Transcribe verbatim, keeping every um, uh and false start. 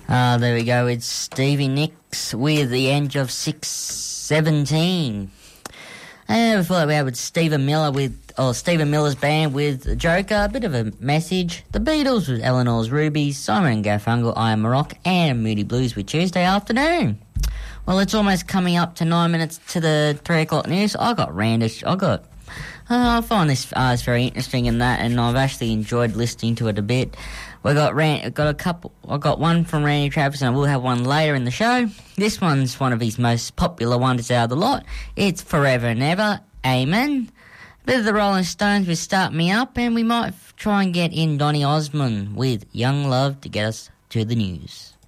Uh, there we go. It's Stevie Nicks with The End of six seventeen. And before that we had with Stephen Miller with, or Stephen Miller's band with Joker, a bit of a message. The Beatles with Eleanor's Rubies, Simon and Garfunkel, I Am Rock, and Moody Blues with Tuesday Afternoon. Well, it's almost coming up to nine minutes to the three o'clock news. I got Randish. I got. Uh, I find this uh, it's very interesting in that, and I've actually enjoyed listening to it a bit. We got Rand, got a couple. I got one from Randy Travis, and I will have one later in the show. This one's one of his most popular ones out of the lot. It's Forever and Ever, Amen. A bit of the Rolling Stones with Start Me Up, and we might try and get in Donny Osmond with Young Love to get us to the news.